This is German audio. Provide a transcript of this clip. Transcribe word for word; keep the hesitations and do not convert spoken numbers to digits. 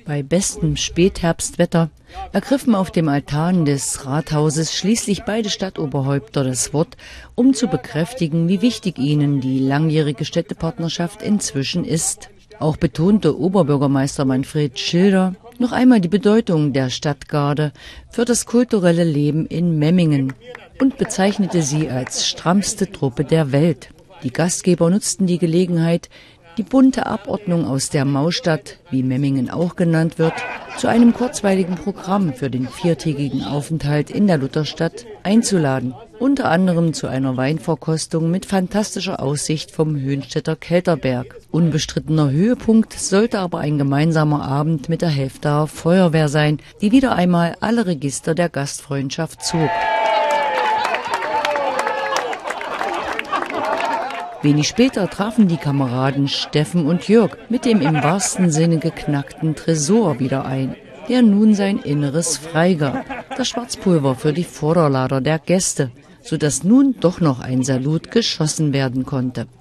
Bei bestem Spätherbstwetter ergriffen auf dem Altan des Rathauses schließlich beide Stadtoberhäupter das Wort, um zu bekräftigen, wie wichtig ihnen die langjährige Städtepartnerschaft inzwischen ist. Auch betonte Oberbürgermeister Manfred Schilder noch einmal die Bedeutung der Stadtgarde für das kulturelle Leben in Memmingen und bezeichnete sie als strammste Truppe der Welt. Die Gastgeber nutzten die Gelegenheit, die bunte Abordnung aus der Maustadt, wie Memmingen auch genannt wird, zu einem kurzweiligen Programm für den viertägigen Aufenthalt in der Lutherstadt einzuladen. Unter anderem zu einer Weinverkostung mit fantastischer Aussicht vom Höhenstädter Kelterberg. Unbestrittener Höhepunkt sollte aber ein gemeinsamer Abend mit der Helftaer Feuerwehr sein, die wieder einmal alle Register der Gastfreundschaft zog. Wenig später trafen die Kameraden Steffen und Jörg mit dem im wahrsten Sinne geknackten Tresor wieder ein, der nun sein Inneres freigab. Das Schwarzpulver für die Vorderlader der Gäste, sodass nun doch noch ein Salut geschossen werden konnte.